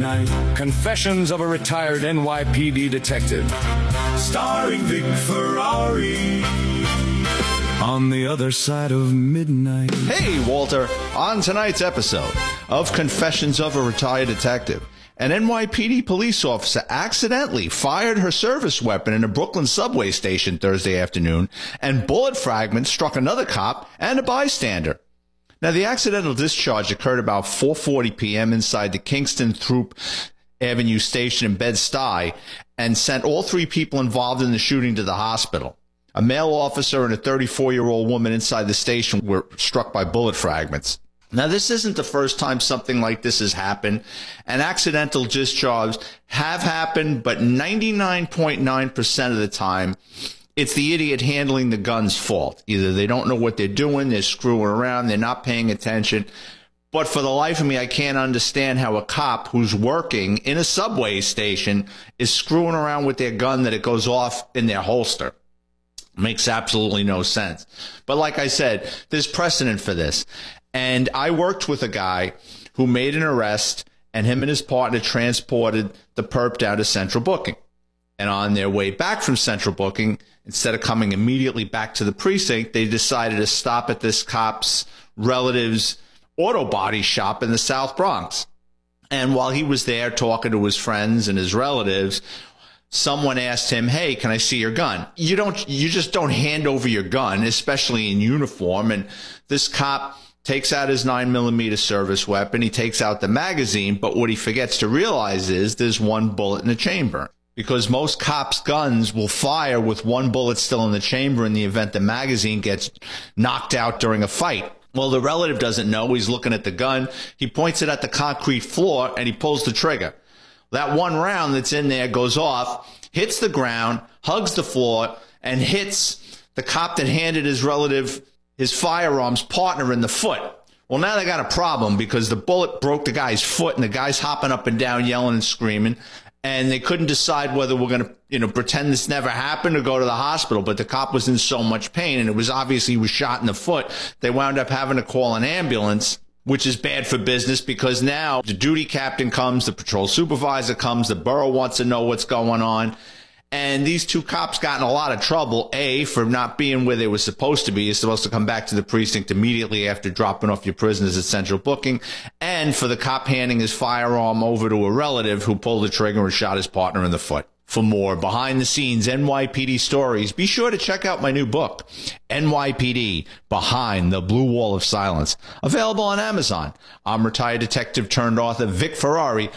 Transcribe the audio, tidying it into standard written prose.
midnight. Confessions of a retired NYPD detective. Starring Vic Ferrari. On the other side of midnight. Hey, Walter. On tonight's episode of Confessions of a Retired Detective, an NYPD police officer accidentally fired her service weapon in a Brooklyn subway station Thursday afternoon, and bullet fragments struck another cop and a bystander. Now, the accidental discharge occurred about 4:40 p.m. inside the Kingston Throop Avenue station in Bed-Stuy and sent all three people involved in the shooting to the hospital. A male officer and a 34-year-old woman inside the station were struck by bullet fragments. Now, this isn't the first time something like this has happened, and accidental discharges have happened, but 99.9% of the time, it's the idiot handling the gun's fault. Either they don't know what they're doing, they're screwing around, they're not paying attention. But for the life of me, I can't understand how a cop who's working in a subway station is screwing around with their gun that it goes off in their holster. Makes absolutely no sense. But like I said, there's precedent for this. And I worked with a guy who made an arrest, and him and his partner transported the perp down to Central Booking. And on their way back from Central Booking, instead of coming immediately back to the precinct, they decided to stop at this cop's relative's auto body shop in the South Bronx. And while he was there talking to his friends and his relatives, someone asked him, "Hey, can I see your gun?" You just don't hand over your gun, especially in uniform. And this cop takes out his 9mm service weapon. He takes out the magazine, but what he forgets to realize is there's one bullet in the chamber. Because most cops' guns will fire with one bullet still in the chamber in the event the magazine gets knocked out during a fight. Well, the relative doesn't know. He's looking at the gun. He points it at the concrete floor, and he pulls the trigger. That one round that's in there goes off, hits the ground, hugs the floor, and hits the cop that handed his relative his firearms partner in the foot. Well, now they got a problem because the bullet broke the guy's foot, and the guy's hopping up and down, yelling and screaming. And they couldn't decide whether we're going to, pretend this never happened or go to the hospital. But the cop was in so much pain, and it was obviously he was shot in the foot. They wound up having to call an ambulance, which is bad for business because now the duty captain comes, the patrol supervisor comes, the borough wants to know what's going on. And these two cops got in a lot of trouble, A, for not being where they were supposed to be. You're supposed to come back to the precinct immediately after dropping off your prisoners at Central Booking, and for the cop handing his firearm over to a relative who pulled the trigger and shot his partner in the foot. For more behind-the-scenes NYPD stories, be sure to check out my new book, NYPD Behind the Blue Wall of Silence, available on Amazon. I'm retired detective turned author Vic Ferrari,